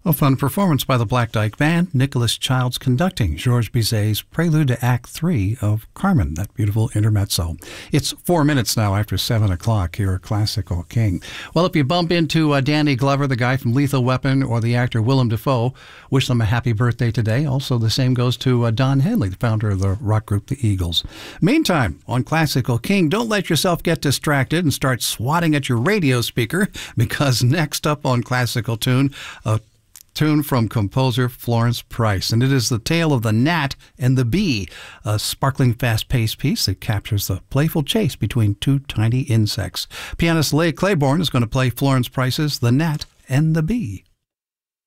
A fun performance by the Black Dyke Band, Nicholas Childs conducting Georges Bizet's Prelude to Act 3 of Carmen, that beautiful intermezzo. It's 4 minutes now after 7 o'clock here at Classical King. Well, if you bump into Danny Glover, the guy from Lethal Weapon, or the actor Willem Dafoe, wish them a happy birthday today. Also, the same goes to Don Henley, the founder of the rock group The Eagles. Meantime, on Classical King, don't let yourself get distracted and start swatting at your radio speaker, because next up on Classical Tune, a tune from composer Florence Price, and it is the tale of the gnat and the bee, a sparkling fast-paced piece that captures the playful chase between two tiny insects. Pianist Leigh Claiborne is going to play Florence Price's The Gnat and the Bee.